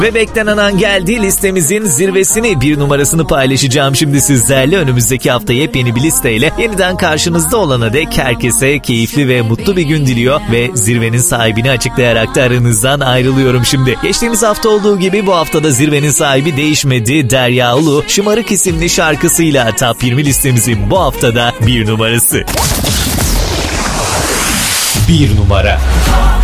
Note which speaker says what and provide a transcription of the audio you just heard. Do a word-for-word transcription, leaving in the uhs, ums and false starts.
Speaker 1: Ve beklenen an geldi, listemizin zirvesini, bir numarasını paylaşacağım şimdi sizlerle. Önümüzdeki hafta yepyeni bir listeyle yeniden karşınızda olana dek herkese keyifli ve mutlu bir gün diliyor ve zirvenin sahibini açıklayarak da aranızdan ayrılıyorum şimdi. Geçtiğimiz hafta olduğu gibi bu haftada zirvenin sahibi değişmedi. Derya Ulu, Şımarık isimli şarkısıyla Top yirmi listemizin bu haftada bir numarası. Bir numara.